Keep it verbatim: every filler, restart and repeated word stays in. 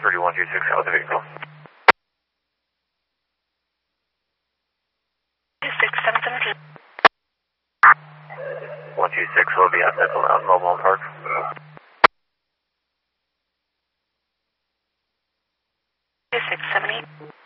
thirty-one two six, out of the vehicle. two six seven seventeen. one two six will be at Nickel Mountain Mobile Park. two six seven eight.